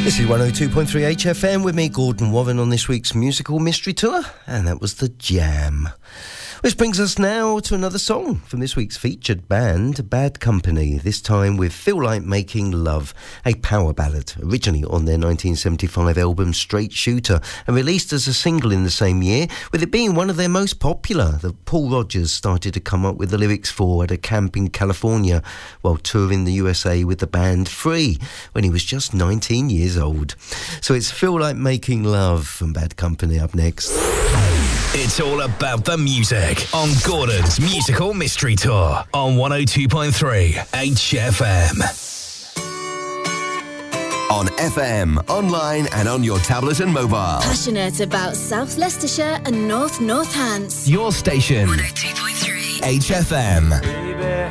This is 102.3 HFM with me, Gordon Warren, on this week's musical mystery tour, and that was The Jam. Which brings us now to another song from this week's featured band, Bad Company, this time with Feel Like Making Love, a power ballad, originally on their 1975 album Straight Shooter, and released as a single in the same year, with it being one of their most popular that Paul Rodgers started to come up with the lyrics for at a camp in California while touring the USA with the band Free, when he was just 19 years old. So it's Feel Like Making Love from Bad Company up next. It's all about the music on Gordon's Musical Mystery Tour on 102.3 HFM. On FM, online and on your tablet and mobile. Passionate about South Leicestershire and North Northants. Your station. 102.3 HFM.